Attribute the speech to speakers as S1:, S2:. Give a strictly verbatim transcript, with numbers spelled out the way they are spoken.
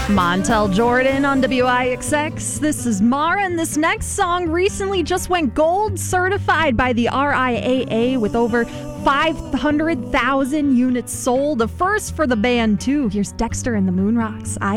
S1: Montel Jordan on W I X X. This is Mara, and this next song recently just went gold certified by the R I A A with over five hundred thousand units sold. A first for the band, too. Here's Dexter and the Moonrocks. I